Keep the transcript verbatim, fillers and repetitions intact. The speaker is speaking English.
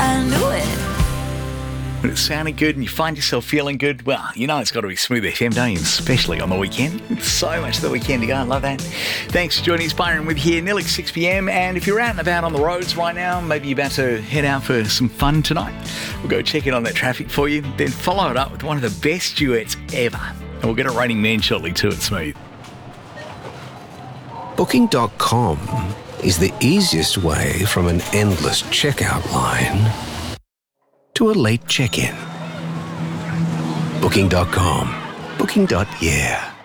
I knew it. When it's sounding good and you find yourself feeling good, well, you know it's got to be Smooth F M, don't you? Especially on the weekend. It's so much the weekend to go. I love that. Thanks for joining us, Byron, with here, nearly six p.m. And if you're out and about on the roads right now, maybe you're about to head out for some fun tonight, we'll go check in on that traffic for you, then follow it up with one of the best duets ever. And we'll get a Raining Man shortly to it, Smooth. Booking dot com is the easiest way from an endless checkout line to a late check-in. Booking dot com. Booking. Yeah.